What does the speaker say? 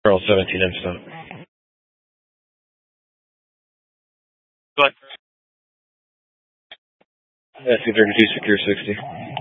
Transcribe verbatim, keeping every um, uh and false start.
Earl seventeen M stop. What? S C thirty-two secure sixty.